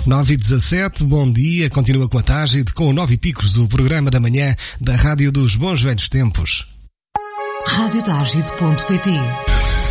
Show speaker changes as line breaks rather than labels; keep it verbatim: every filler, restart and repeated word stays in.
nove e dezassete, bom dia, continua com a Tágide, com o nove e Picos, do programa da manhã da Rádio dos Bons Velhos Tempos.
rádio tágide ponto pt